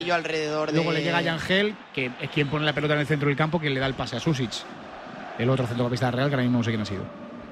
alrededor de... Luego le llega Yangel, que es quien pone la pelota en el centro del campo, que le da el pase a Susic, el otro centrocampista real, que ahora mismo no sé quién ha sido.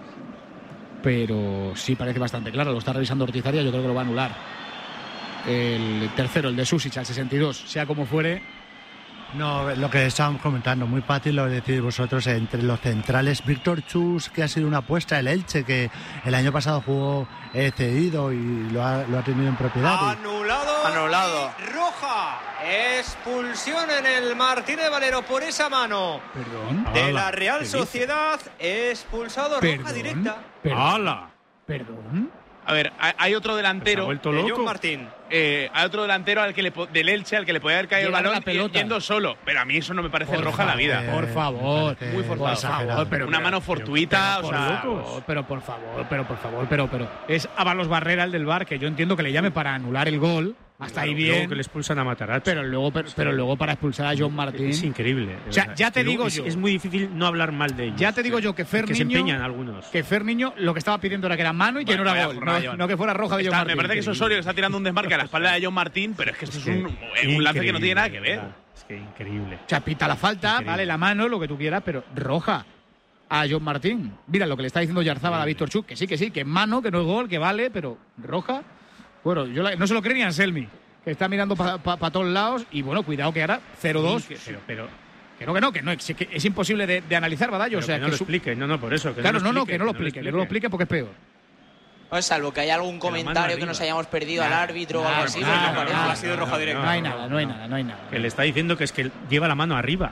Pero sí parece bastante claro, lo está revisando Ortiz Arias, yo creo que lo va a anular. El tercero, el de Susic, al 62, sea como fuere. No, lo que estábamos comentando, muy fácil lo decís vosotros, entre los centrales, Víctor Chus, que ha sido una apuesta, el Elche, que el año pasado jugó cedido y lo ha tenido en propiedad. Anulado. Roja. Expulsión en el Martínez Valero por esa mano. Perdón. De la Real Sociedad. Expulsado, roja directa. Perdón. A ver, hay otro delantero. Pues loco. John Martín. Hay otro delantero del Elche al que le puede haber caído el balón yendo solo. Pero a mí eso no me parece roja en la vida. Por favor. Muy forzado. Una mano fortuita. Pero por favor. Es Ábalos Barrera, el del VAR, que yo entiendo que le llame para anular el gol. Hasta ahí bien. Luego que le expulsan a Matarazzi. Pero luego para expulsar a John Martín. Es increíble. O sea, ya te digo yo. Es muy difícil no hablar mal de ellos. Ya te digo yo que Fer Niño. Que se empeñan algunos. Que Fer Niño lo que estaba pidiendo era que era mano y que no era gol. No que fuera roja de John Martín. Me parece que es Osorio que está tirando un desmarque a la espalda de John Martín, pero es que esto es un lance que no tiene nada que ver. Es que increíble. O sea, pita la falta, vale la mano, lo que tú quieras, pero roja a John Martín. Mira lo que le está diciendo Yarzábal a Víctor Chuk, que sí, que es mano, que no es gol, que vale, pero roja. Bueno, no se lo cree ni Anselmi, que está mirando para todos lados y bueno, cuidado que ahora 0-2. Pero que no, es imposible de analizar, Badallo. O sea, que no lo explique, por eso. Que no lo explique porque es peor. Pues salvo que haya algún comentario que nos hayamos perdido al árbitro o algo así. Ha sido roja directa. No hay nada. Que le está diciendo que es que lleva la mano arriba.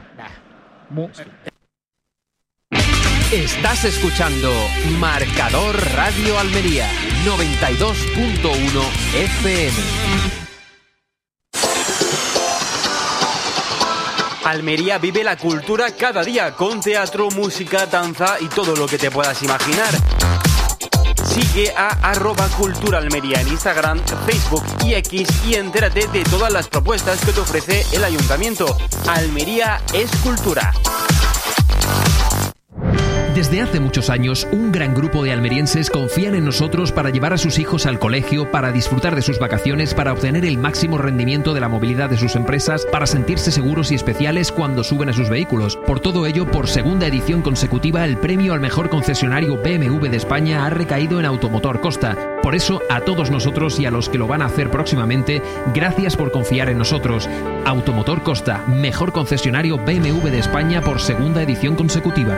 Estás escuchando Marcador Radio Almería 92.1 FM. Almería vive la cultura cada día con teatro, música, danza y todo lo que te puedas imaginar. Sigue a @culturaalmería en Instagram, Facebook y X y entérate de todas las propuestas que te ofrece el Ayuntamiento. Almería es cultura. Desde hace muchos años, un gran grupo de almerienses confían en nosotros para llevar a sus hijos al colegio, para disfrutar de sus vacaciones, para obtener el máximo rendimiento de la movilidad de sus empresas, para sentirse seguros y especiales cuando suben a sus vehículos. Por todo ello, por segunda edición consecutiva, el premio al mejor concesionario BMW de España ha recaído en Automotor Costa. Por eso, a todos nosotros y a los que lo van a hacer próximamente, gracias por confiar en nosotros. Automotor Costa, mejor concesionario BMW de España por segunda edición consecutiva.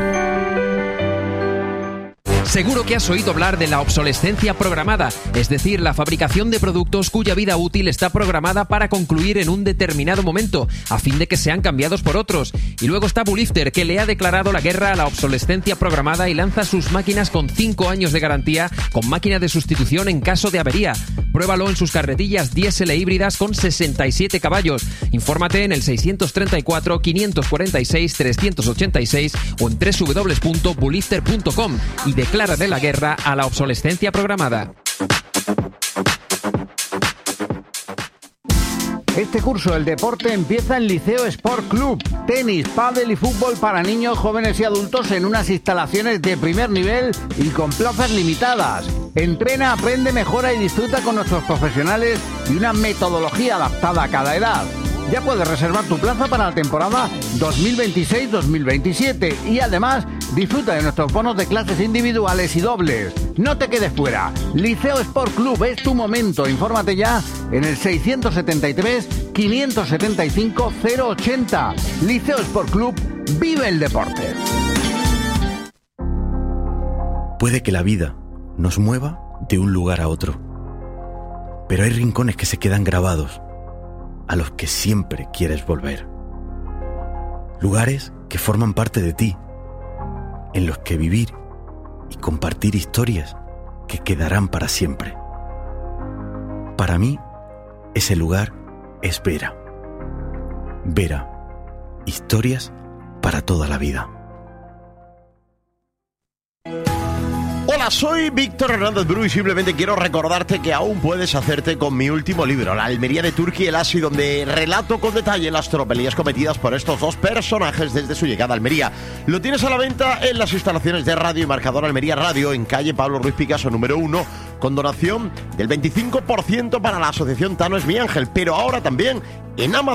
Seguro que has oído hablar de la obsolescencia programada, es decir, la fabricación de productos cuya vida útil está programada para concluir en un determinado momento, a fin de que sean cambiados por otros. Y luego está Bulifter, que le ha declarado la guerra a la obsolescencia programada y lanza sus máquinas con 5 años de garantía, con máquina de sustitución en caso de avería. Pruébalo en sus carretillas diésel e híbridas con 67 caballos. Infórmate en el 634 546 386 o en www.bulifter.com y declara de la guerra a la obsolescencia programada. Este curso del deporte empieza en Liceo Sport Club. Tenis, pádel y fútbol para niños, jóvenes y adultos en unas instalaciones de primer nivel y con plazas limitadas. Entrena, aprende, mejora y disfruta con nuestros profesionales y una metodología adaptada a cada edad. Ya puedes reservar tu plaza para la temporada 2026-2027 y además disfruta de nuestros bonos de clases individuales y dobles. No te quedes fuera. Liceo Sport Club es tu momento. Infórmate ya en el 673-575-080. Liceo Sport Club, vive el deporte. Puede que la vida nos mueva de un lugar a otro, pero hay rincones que se quedan grabados, a los que siempre quieres volver. Lugares que forman parte de ti, en los que vivir y compartir historias que quedarán para siempre. Para mí, ese lugar es Vera. Vera, historias para toda la vida. Hola, soy Víctor Hernández Bru y simplemente quiero recordarte que aún puedes hacerte con mi último libro, La Almería de Turki El Asi, donde relato con detalle las tropelías cometidas por estos dos personajes desde su llegada a Almería. Lo tienes a la venta en las instalaciones de Radio y Marcador Almería Radio, en calle Pablo Ruiz Picasso número 1, con donación del 25% para la asociación Tano es mi ángel, pero ahora también en Amazon.